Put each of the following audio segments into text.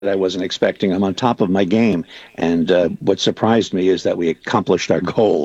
I wasn't expecting. I'm on top of my game, and what surprised me is that we accomplished our goal.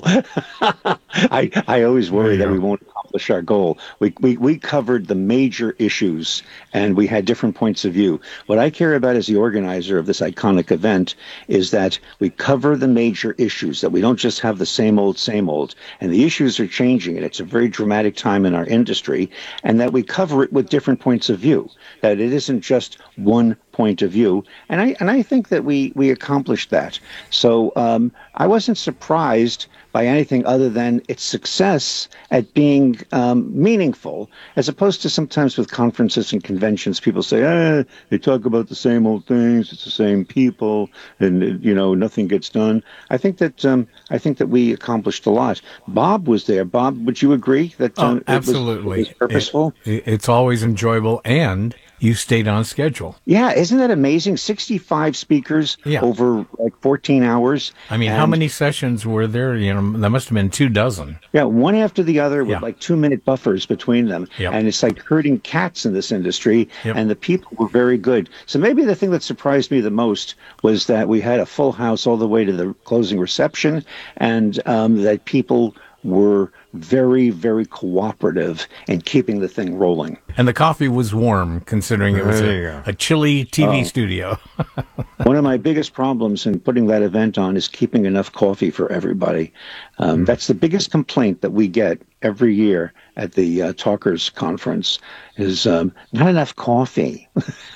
I always There worry you that we go. won't accomplish our goal. We covered the major issues, and we had different points of view. What I care about as the organizer of this iconic event is that we cover the major issues, that we don't just have the same old, and the issues are changing, and it's a very dramatic time in our industry, and that we cover it with different points of view, that it isn't just one point of view, and I think that we accomplished that. So I wasn't surprised by anything other than its success at being meaningful, as opposed to sometimes with conferences and conventions, people say, they talk about the same old things, it's the same people, and nothing gets done. I think that we accomplished a lot. Bob was there. Bob, would you agree that Oh, it was absolutely. purposeful? It's always enjoyable, and you stayed on schedule. Yeah, isn't that amazing? 65 speakers Yeah. over like 14 hours. I mean, how And many sessions were there? There must have been 2 dozen. yeah, one after the other with Yeah. like 2 minute buffers between them. Yep. And it's like herding cats in this industry. Yep. And the people were very good. So maybe the thing that surprised me the most was that we had a full house all the way to the closing reception, and that people were very, very cooperative in keeping the thing rolling. And the coffee was warm, considering it was There you go. a chilly TV studio. One of my biggest problems in putting that event on is keeping enough coffee for everybody. That's the biggest complaint that we get every year at the Talkers Conference is not enough coffee.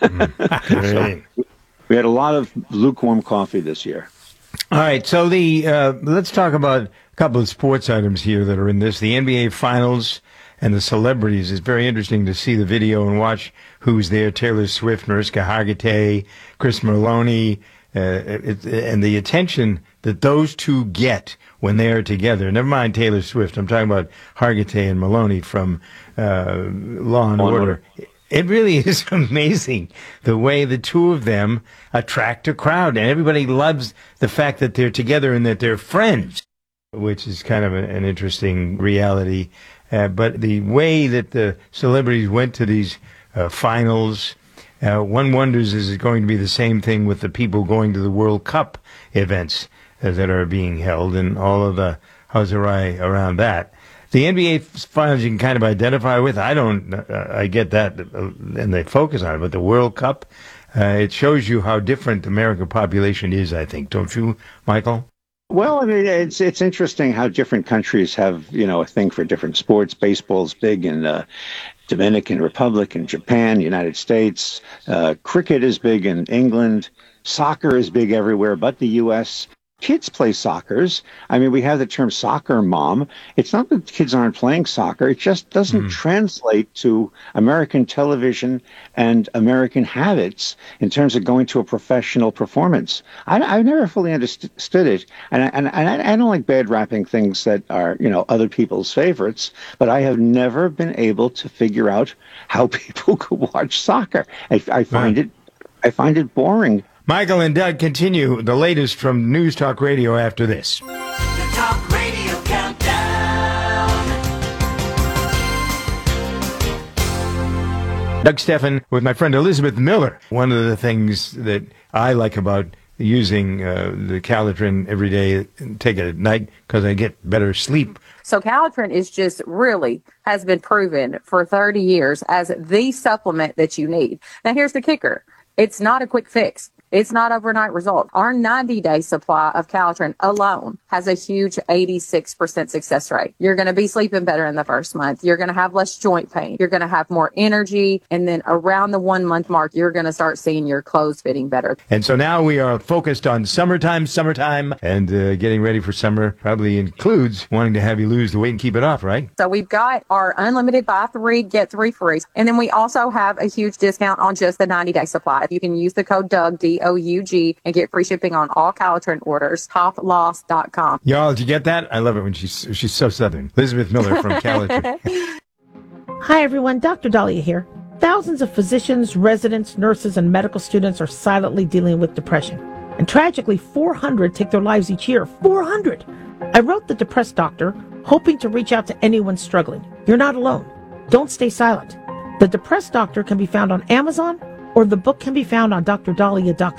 Great. We had a lot of lukewarm coffee this year. All right, so let's talk about a couple of sports items here that are in this. The NBA Finals and the celebrities. It's very interesting to see the video and watch who's there. Taylor Swift, Mariska Hargitay, Chris Maloney, and the attention that those two get when they are together. Never mind Taylor Swift. I'm talking about Hargitay and Maloney from Law and Order. It really is amazing the way the two of them attract a crowd, and everybody loves the fact that they're together and that they're friends, which is kind of an interesting reality. But the way that the celebrities went to these finals, one wonders, is it going to be the same thing with the people going to the World Cup events that are being held and all of the huzzarai around that. The NBA finals you can kind of identify with. I get that, and they focus on it. But the World Cup, it shows you how different the American population is, I think. Don't you, Michael? Well, I mean, it's interesting how different countries have, a thing for different sports. Baseball's big in Dominican Republic and Japan, United States. Cricket is big in England. Soccer is big everywhere but the U.S. Kids play soccers. I mean, we have the term soccer mom. It's not that kids aren't playing soccer. It just doesn't translate to American television and American habits in terms of going to a professional performance. I never fully understood it. And I don't like bad rapping things that are, other people's favorites, but I have never been able to figure out how people could watch soccer. I find it boring. Michael and Doug continue the latest from News Talk Radio after this. The Talk Radio Countdown. Doug Steffen with my friend Elizabeth Miller. One of the things that I like about using the Calitrin every day, take it at night, because I get better sleep. So Calitrin is just really has been proven for 30 years as the supplement that you need. Now, here's the kicker. It's not a quick fix. It's not overnight result. Our 90-day supply of Calitrin alone has a huge 86% success rate. You're going to be sleeping better in the first month. You're going to have less joint pain. You're going to have more energy. And then around the 1 month mark, you're going to start seeing your clothes fitting better. And so now we are focused on summertime, and getting ready for summer probably includes wanting to have you lose the weight and keep it off, right? So we've got our unlimited buy 3, get 3 free. And then we also have a huge discount on just the 90-day supply. You can use the code DOUG, DOUG, and get free shipping on all Calitrin orders. Toploss.com. Y'all, did you get that? I love it when she's so southern. Elizabeth Miller from Calitrin. Hi, everyone. Dr. Dahlia here. Thousands of physicians, residents, nurses, and medical students are silently dealing with depression. And tragically, 400 take their lives each year. 400! I wrote The Depressed Doctor, hoping to reach out to anyone struggling. You're not alone. Don't stay silent. The Depressed Doctor can be found on Amazon or the book can be found on drdahlia.com.